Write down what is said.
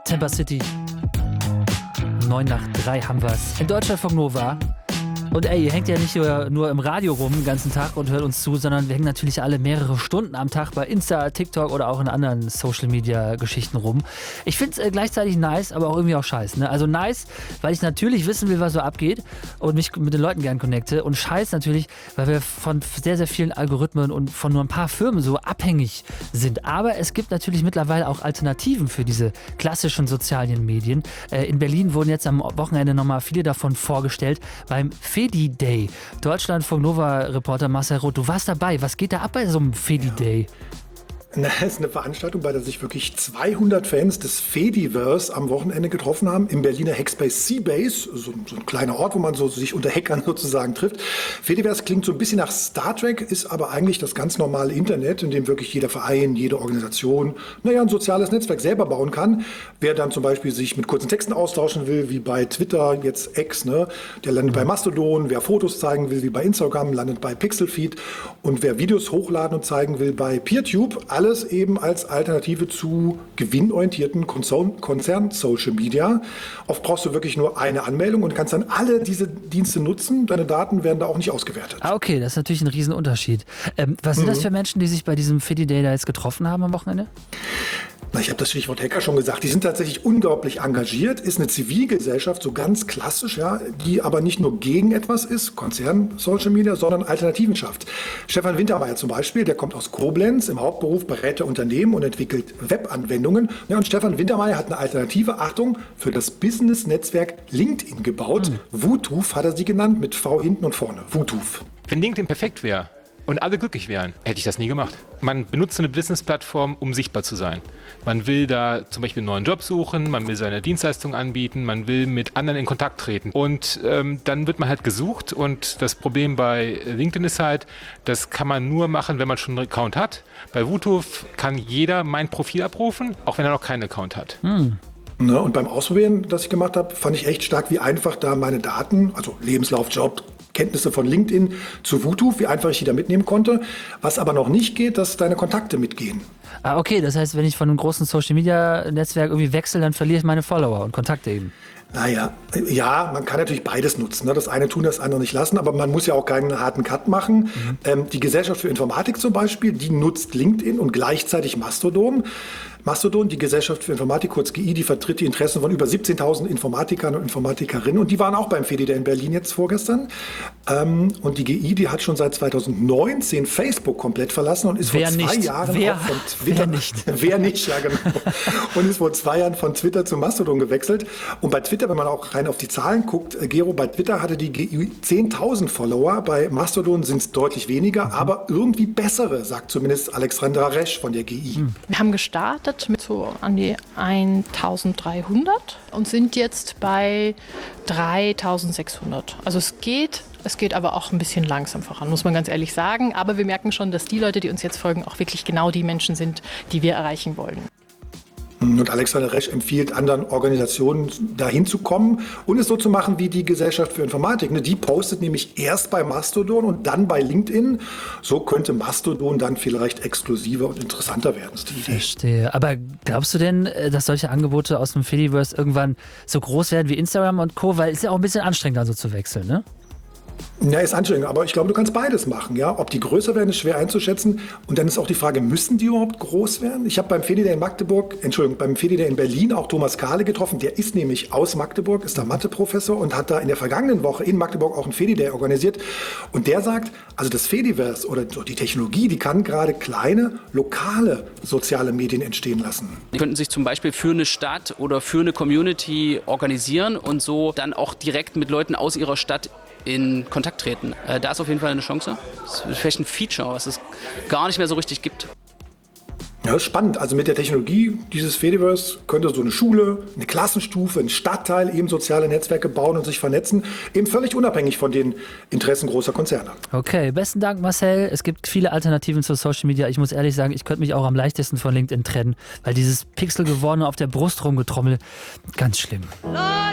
Temper City. 2:09 haben wir's. In Deutschlandfunk Nova. Und ey, ihr hängt ja nicht nur im Radio rum den ganzen Tag und hört uns zu, sondern wir hängen natürlich alle mehrere Stunden am Tag bei Insta, TikTok oder auch in anderen Social-Media-Geschichten rum. Ich finde es gleichzeitig nice, aber auch irgendwie auch scheiße. Ne? Also nice, weil ich natürlich wissen will, was so abgeht und mich mit den Leuten gern connecte. Und scheiße natürlich, weil wir von sehr, sehr vielen Algorithmen und von nur ein paar Firmen so abhängig sind. Aber es gibt natürlich mittlerweile auch Alternativen für diese klassischen sozialen Medien. In Berlin wurden jetzt am Wochenende nochmal viele davon vorgestellt beim Fedi Day. Deutschlandfunk Nova-Reporter Marcel Roth, du warst dabei. Was geht da ab bei so einem Fedi Day? Das ist eine Veranstaltung, bei der sich wirklich 200 Fans des Fediverse am Wochenende getroffen haben, im Berliner Hackspace Seabase, so ein kleiner Ort, wo man so sich unter Hackern sozusagen trifft. Fediverse klingt so ein bisschen nach Star Trek, ist aber eigentlich das ganz normale Internet, in dem wirklich jeder Verein, jede Organisation, ein soziales Netzwerk selber bauen kann. Wer dann zum Beispiel sich mit kurzen Texten austauschen will, wie bei Twitter, jetzt X, der landet bei Mastodon. Wer Fotos zeigen will, wie bei Instagram, landet bei Pixelfeed. Und wer Videos hochladen und zeigen will, bei PeerTube, alles eben als Alternative zu gewinnorientierten Konzern-Social Media. Oft brauchst du wirklich nur eine Anmeldung und kannst dann alle diese Dienste nutzen. Deine Daten werden da auch nicht ausgewertet. Ah, okay, das ist natürlich ein Riesenunterschied. Was sind das für Menschen, die sich bei diesem Fedi Day da jetzt getroffen haben am Wochenende? Ich habe das Stichwort Hacker schon gesagt. Die sind tatsächlich unglaublich engagiert. Ist eine Zivilgesellschaft, so ganz klassisch, die aber nicht nur gegen etwas ist, Konzern-Social Media, sondern Alternativen schafft. Stefan Wintermeyer zum Beispiel, der kommt aus Koblenz, im Hauptberuf berät er Unternehmen und entwickelt Webanwendungen. Ja, und Stefan Wintermeyer hat eine Alternative, Achtung, für das Business-Netzwerk LinkedIn gebaut. Wutuf hat er sie genannt, mit V hinten und vorne. Wutuf. Wenn LinkedIn perfekt wäre und alle glücklich wären, hätte ich das nie gemacht. Man benutzt eine Business-Plattform, um sichtbar zu sein. Man will da zum Beispiel einen neuen Job suchen, man will seine Dienstleistung anbieten, man will mit anderen in Kontakt treten. Und dann wird man halt gesucht und das Problem bei LinkedIn ist halt, das kann man nur machen, wenn man schon einen Account hat. Bei Wutuf kann jeder mein Profil abrufen, auch wenn er noch keinen Account hat. Und beim Ausprobieren, das ich gemacht habe, fand ich echt stark, wie einfach da meine Daten, also Lebenslauf, Job, Kenntnisse von LinkedIn zu Wutuf, wie einfach ich die da mitnehmen konnte. Was aber noch nicht geht, dass deine Kontakte mitgehen. Ah, okay, das heißt, wenn ich von einem großen Social-Media-Netzwerk irgendwie wechsle, dann verliere ich meine Follower und Kontakte eben. Ja, man kann natürlich beides nutzen. Das eine tun, das andere nicht lassen, aber man muss ja auch keinen harten Cut machen. Die Gesellschaft für Informatik zum Beispiel, die nutzt LinkedIn und gleichzeitig Mastodon. Mastodon, die Gesellschaft für Informatik, kurz GI, die vertritt die Interessen von über 17.000 Informatikern und Informatikerinnen. Und die waren auch beim Fedi Day in Berlin jetzt vorgestern. Und die GI, die hat schon seit 2019 Facebook komplett verlassen und ist vor 2 Jahren von Twitter... Wer nicht, ja genau. Und ist vor 2 Jahren von Twitter zu Mastodon gewechselt. Und bei Twitter, wenn man auch rein auf die Zahlen guckt, Gero, bei Twitter hatte die GI 10.000 Follower. Bei Mastodon sind es deutlich weniger, aber irgendwie bessere, sagt zumindest Alexandra Resch von der GI. Wir haben gestartet mit so an die 1.300 und sind jetzt bei 3.600. Also es geht aber auch ein bisschen langsam voran, muss man ganz ehrlich sagen. Aber wir merken schon, dass die Leute, die uns jetzt folgen, auch wirklich genau die Menschen sind, die wir erreichen wollen. Und Alexander Resch empfiehlt anderen Organisationen, dahin zu kommen und es so zu machen wie die Gesellschaft für Informatik. Die postet nämlich erst bei Mastodon und dann bei LinkedIn. So könnte Mastodon dann vielleicht exklusiver und interessanter werden. Das ist die Idee. Verstehe. Aber glaubst du denn, dass solche Angebote aus dem Fediverse irgendwann so groß werden wie Instagram und Co.? Weil es ist ja auch ein bisschen anstrengend, da so zu wechseln, ne? Ja, ist anstrengend, aber ich glaube, du kannst beides machen. Ja? Ob die größer werden, ist schwer einzuschätzen. Und dann ist auch die Frage, müssen die überhaupt groß werden? Ich habe beim Fedi Day beim Fedi Day in Berlin auch Thomas Kahle getroffen. Der ist nämlich aus Magdeburg, ist da Mathe-Professor und hat da in der vergangenen Woche in Magdeburg auch einen Fedi Day organisiert. Und der sagt, also das Fediverse oder die Technologie, die kann gerade kleine, lokale soziale Medien entstehen lassen. Die könnten sich zum Beispiel für eine Stadt oder für eine Community organisieren und so dann auch direkt mit Leuten aus ihrer Stadt in Kontakt treten. Da ist auf jeden Fall eine Chance. Das ist vielleicht ein Feature, was es gar nicht mehr so richtig gibt. Ja, das ist spannend. Also mit der Technologie dieses Fediverse könnte so eine Schule, eine Klassenstufe, ein Stadtteil eben soziale Netzwerke bauen und sich vernetzen, eben völlig unabhängig von den Interessen großer Konzerne. Okay, besten Dank Marcel. Es gibt viele Alternativen zu Social Media. Ich muss ehrlich sagen, ich könnte mich auch am leichtesten von LinkedIn trennen, weil dieses pixelgewordene auf der Brust rumgetrommel, ganz schlimm.